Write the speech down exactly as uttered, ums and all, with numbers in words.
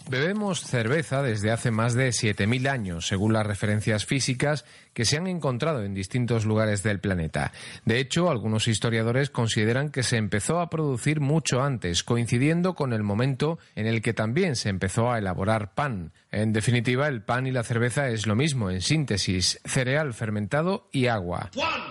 Bebemos cerveza desde hace más de siete mil años, según las referencias físicas que se han encontrado en distintos lugares del planeta. De hecho, algunos historiadores consideran que se empezó a producir mucho antes, coincidiendo con el momento en el que también se empezó a elaborar pan. En definitiva, el pan y la cerveza es lo mismo, en síntesis, cereal fermentado y agua. One.